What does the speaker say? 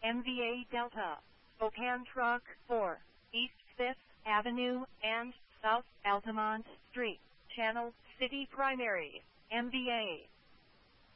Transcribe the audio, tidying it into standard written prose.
MVA Delta, Spokane Truck 4, East 5th Avenue and South Altamont Street, Channel City Primary, MVA.